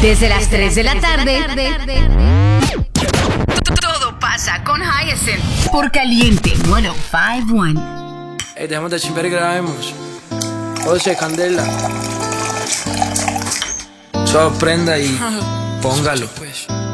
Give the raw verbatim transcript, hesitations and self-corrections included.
Desde las tres de la tarde. Todo pasa con Hyacinth por Caliente ciento cincuenta y uno. Ey, dejemos de chimper y grabemos. José, Candela. Sorprenda y póngalo.